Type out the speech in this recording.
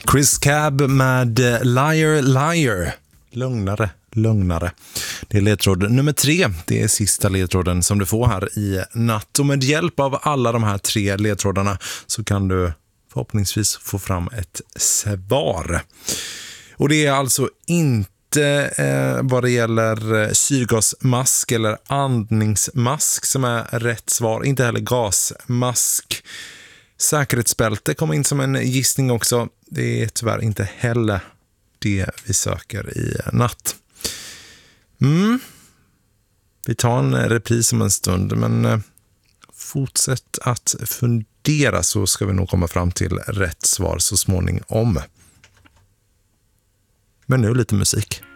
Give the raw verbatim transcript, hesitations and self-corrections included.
Chris Cab med Liar Liar. Lugnare, lugnare. Det är ledtråd nummer tre. Det är sista ledtråden som du får här i natt. Och med hjälp av alla de här tre ledtrådarna så kan du förhoppningsvis få fram ett svar. Och det är alltså inte eh, vad det gäller syrgasmask eller andningsmask som är rätt svar. Inte heller gasmask. Säkerhetsbälte kommer in som en gissning också. Det är tyvärr inte heller det vi söker i natt. Mm. Vi tar en repris om en stund, men eh, fortsätt att fundera så ska vi nog komma fram till rätt svar så småningom. Men nu lite musik.